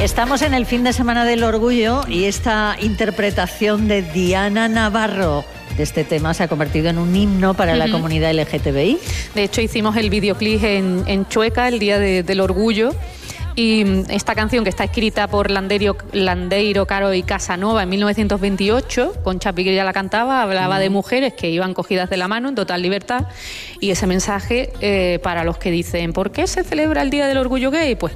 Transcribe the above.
Estamos en el fin de semana del orgullo y esta interpretación de Diana Navarro de este tema se ha convertido en un himno para la comunidad LGTBI. De hecho, hicimos el videoclip en Chueca, el Día del Orgullo. Y esta canción, que está escrita por Landeiro, Caro y Casanova en 1928, Concha Piquer ya la cantaba, hablaba de mujeres que iban cogidas de la mano en total libertad, y ese mensaje para los que dicen ¿por qué se celebra el Día del Orgullo Gay? Pues